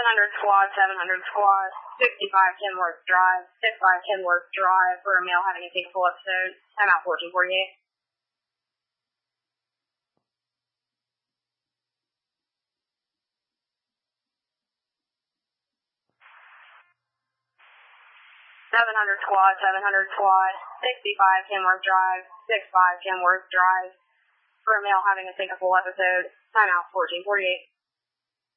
700 squad, 700 squad, 65 Kenworth Drive, 65 Kenworth Drive for a male having a full episode. Time out 1448. Squad, 700 squad, 65 Kenworth Drive, 65 Kenworth Drive for a male having a full episode. Time out 1448.